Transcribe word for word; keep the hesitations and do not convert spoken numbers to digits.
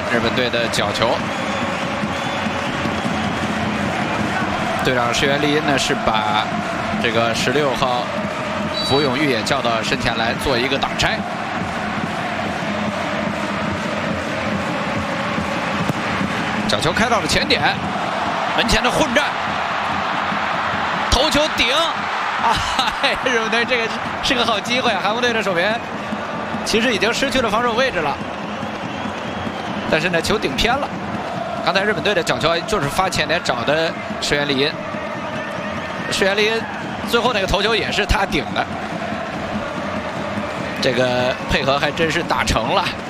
日本队的角球。队长石原利音呢是把这个十六号福永裕也叫到身前来做一个挡拆。角球开到了前点，门前的混战，头球顶啊！日本队这个是个好机会啊！韩国队的守门其实已经失去了防守位置了，但是呢，球顶偏了。刚才日本队的角球就是发前点找的石原利音，石原利音最后那个头球也是他顶的，这个配合还真是打成了。